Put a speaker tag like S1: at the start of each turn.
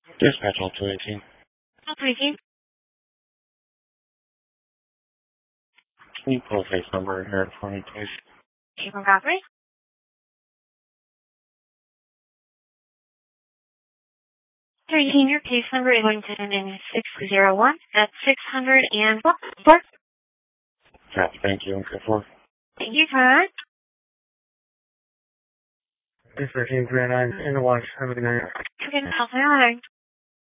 S1: Dispatch all 218.
S2: All 218.
S1: Can you pull a face number here for me, please?
S2: April Godfrey. 13, your case number is going to end in 601 at 604.
S1: Copy, thank you. Okay, 4.
S2: Thank you, Todd.
S1: Dispatch 309 in the watch. Have a good night.
S2: Okay, I'll say